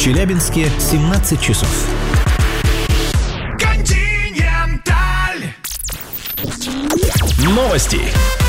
Челябинске 17 часов. Новости.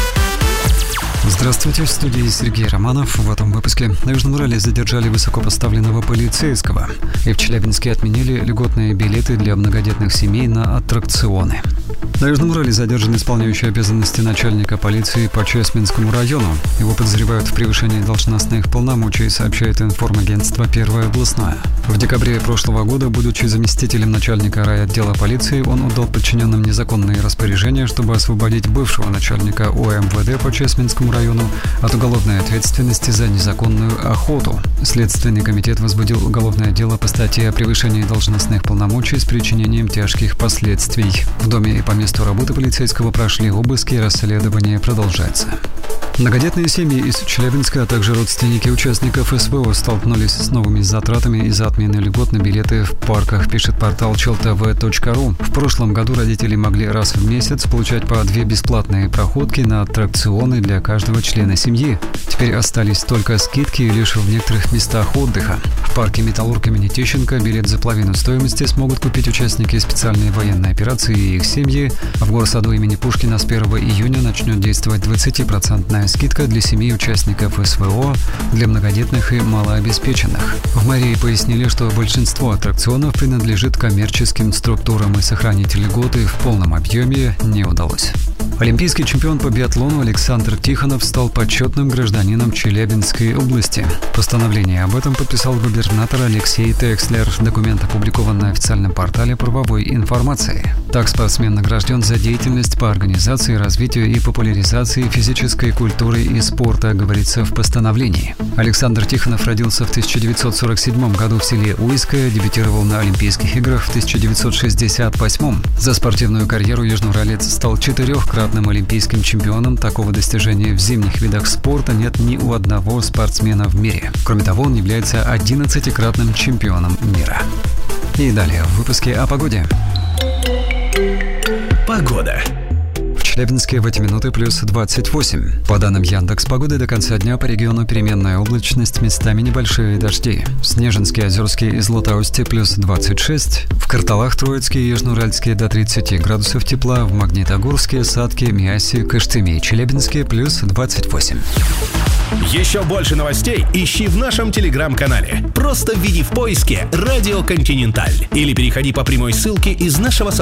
Здравствуйте, в студии Сергей Романов. В этом выпуске на Южном Урале задержали высокопоставленного полицейского. И в Челябинске отменили льготные билеты для многодетных семей на аттракционы. На Южном Урале задержан исполняющий обязанности начальника полиции по Чесменскому району. Его подозревают в превышении должностных полномочий, сообщает информагентство «Первое областное». В декабре прошлого года, будучи заместителем начальника райотдела полиции, он отдал подчиненным незаконные распоряжения, чтобы освободить бывшего начальника ОМВД по Чесменскому району от уголовной ответственности за незаконную охоту. Следственный комитет возбудил уголовное дело по статье о превышении должностных полномочий с причинением тяжких последствий. В доме и по месту работы полицейского прошли обыски, расследование продолжается. Многодетные семьи из Челябинска, а также родственники участников СВО столкнулись с новыми затратами из-за отмены льгот на билеты в парках, пишет портал cheltv.ru. В прошлом году родители могли раз в месяц получать по 2 бесплатные проходки на аттракционы для каждого члена семьи. Теперь остались только скидки лишь в некоторых местах отдыха. В парке «Металлург» имени Тищенко билет за половину стоимости смогут купить участники специальной военной операции и их семьи. В горсаду имени Пушкина с 1 июня начнет действовать 20% скидка для семей участников СВО, для многодетных и малообеспеченных. В мэрии пояснили, что большинство аттракционов принадлежит коммерческим структурам и сохранить льготы в полном объеме не удалось. Олимпийский чемпион по биатлону Александр Тихонов стал почетным гражданином Челябинской области. Постановление об этом подписал губернатор Алексей Текслер. Документ опубликован на официальном портале правовой информации. Так спортсмен награжден за деятельность по организации, развитию и популяризации физической культуры и спорта, говорится в постановлении. Александр Тихонов родился в 1947 году в селе Уйское, дебютировал на Олимпийских играх в 1968. За спортивную карьеру южноуралец стал 4-кратным олимпийским чемпионом. Такого достижения в зимних видах спорта нет ни у одного спортсмена в мире. Кроме того, он является 11-кратным чемпионом мира. И далее в выпуске о погоде. Погода. В Челябинске в эти минуты плюс 28. По данным Яндекс.Погоды, до конца дня по региону переменная облачность, местами небольшие дожди. В Снежинске, Озерске и Златоусте плюс 26. В Карталах, Троицке и Южноуральске до 30 градусов тепла. В Магнитогорске, Сатке, Миасе, Кыштыме и Челябинске плюс 28. Еще больше новостей ищи в нашем телеграм-канале. Просто введи в поиске «Радио Континенталь» или переходи по прямой ссылке из нашего